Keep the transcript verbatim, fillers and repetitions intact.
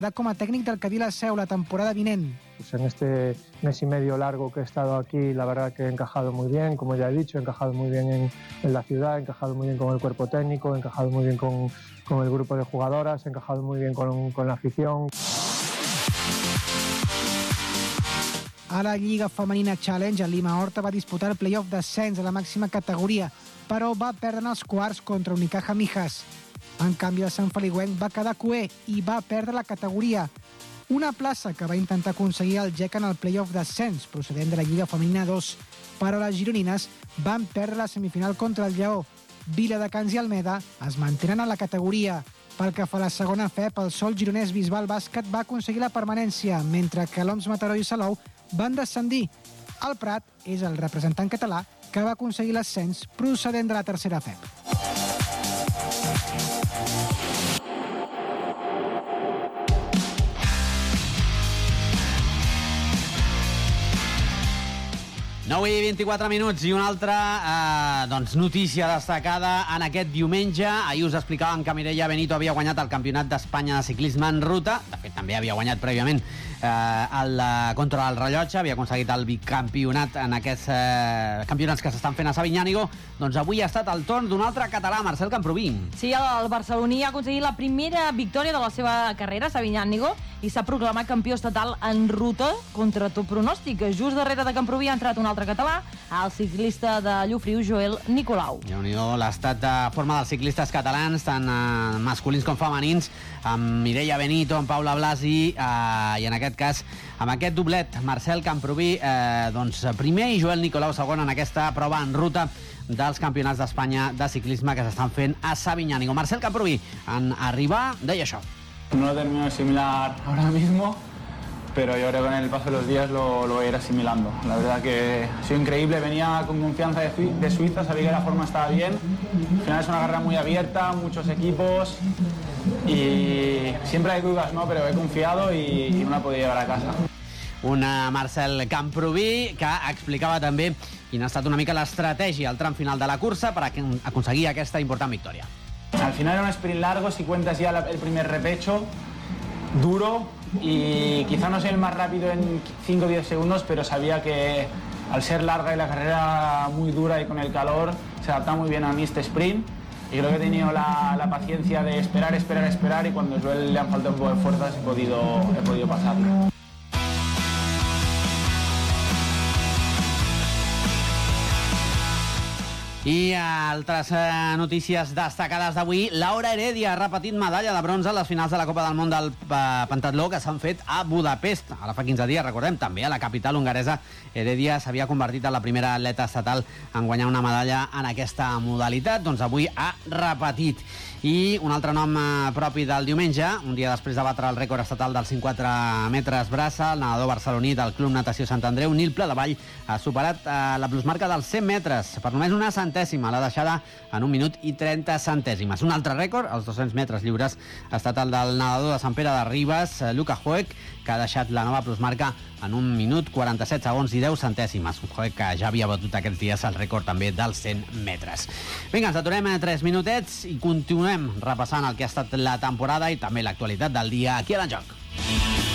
como a técnic del Cadí la Seu la temporada vinent. Pues en este mes y medio largo que he estado aquí, la verdad que he encajado muy bien, como ya he dicho, he encajado muy bien en, en la ciudad, he encajado muy bien con el cuerpo técnico, he encajado muy bien con, con el grupo de jugadoras, he encajado muy bien con, con la afición. A la Lliga Femenina Challenge, el Lima Horta va disputar el play-off d'ascens a la màxima categoria, però va perdre en els quarts contra Unicaja Mijas. En canvi, el Sant Feliuenc va quedar cuer i va perdre la categoria. Una plaça que va intentar aconseguir el G E C en el play-off d'ascens, procedent de la Lliga Femenina dos. Però les gironines van perdre la semifinal contra el Lleó. Viladecans i Almeda es mantenen a la categoria. Pel que fa a la segona F E P, el Sol Gironès Bisbal Bàsquet va aconseguir la permanència, mentre que l'Oms Mataró i Salou van descendir. El Prat és el representant català que va aconseguir l'ascens procedent de la tercera F E P. nou i vint-i-quatre minuts i una altra eh, doncs, notícia destacada en aquest diumenge. Ahir us explicàvem que Mireia Benito havia guanyat el Campionat d'Espanya de ciclisme en ruta. De fet, també havia guanyat prèviament eh, el, contra el rellotge, havia aconseguit el bicampionat en aquests eh, campionats que s'estan fent a Sabinyànigo. Doncs avui ha estat el torn d'un altre català, Marcel Camprubí. Sí, el barceloní ha aconseguit la primera victòria de la seva carrera a Sabinyànigo i s'ha proclamat campió estatal en ruta contra tot pronòstic. Just darrere de Camprubí ha entrat un altre català, el ciclista de Llofriu, Joel Nicolau. Déu-n'hi-do l'estat de forma dels ciclistes catalans, tant eh, masculins com femenins, amb Mireia Benito, amb Paula Blasi, eh, i en aquest cas, amb aquest doblet, Marcel Camprubí, eh, doncs primer, i Joel Nicolau segon en aquesta prova en ruta dels campionats d'Espanya de ciclisme que s'estan fent a Sabinyànigo. Marcel Camprubí, en arribar, deia això. No lo termino de asimilar ahora mismo, pero yo creo que en el paso de los días lo, lo voy a ir asimilando. La verdad que ha sido increíble, venía con confianza de, de Suiza, sabía que la forma estaba bien. Al final es una carrera muy abierta, muchos equipos y siempre hay dudas, ¿no? Pero he confiado y, y me la he podido llevar a casa. Una Marcel Camprubí que explicava també quina ha estat una mica l'estratègia al tram final de la cursa per aconseguir aquesta important victòria. Al final era un sprint largo, si cuentas ya el primer repecho, duro, y quizá no soy el más rápido en cinco o diez segundos, pero sabía que al ser larga y la carrera muy dura y con el calor, se adapta muy bien a mí este sprint, y creo que he tenido la, la paciencia de esperar, esperar, esperar, y cuando Joel le han faltado un poco de fuerzas he podido, he podido pasarlo. I altres eh, notícies destacades d'avui. Laura Heredia ha repetit medalla de bronze a les finals de la Copa del Món del eh, pentatló que s'han fet a Budapest. Ara fa quinze dies, recordem, també a la capital hongaresa. Heredia s'havia convertit en la primera atleta estatal en guanyar una medalla en aquesta modalitat. Doncs avui ha repetit. I un altre nom eh, propi del diumenge, un dia després de batre el rècord estatal dels cinquanta quatre metres braça, el nedador barceloní del Club Natació Sant Andreu, Nil Pladevall, ha superat eh, la plusmarca dels cent metres per només una centèsima, l'ha deixada en un minut i trenta centèsimes. Un altre rècord, els dos-cents metres lliures, ha estat el del nedador de Sant Pere de Ribes, eh, Luka Hoek, que ha deixat la nova plusmarca en un minut, quaranta-set segons i deu centèsimes. Un Hoek que ja havia batut aquests dies el rècord també dels cent metres. Vinga, ens aturem a tres minutets i continuem repassant el que ha estat la temporada i també l'actualitat del dia aquí a l'Enjoc.